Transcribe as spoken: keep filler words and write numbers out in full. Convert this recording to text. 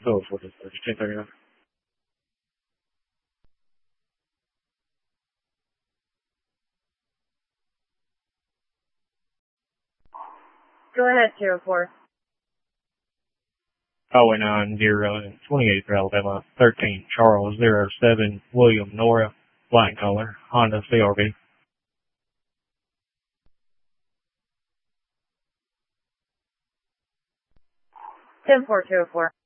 So for this ten thirty-nine. Go ahead, two oh four. Highway nine zero twenty-eight for Alabama thirteen Charles zero seven William Nora black color Honda C R V. ten four two oh four.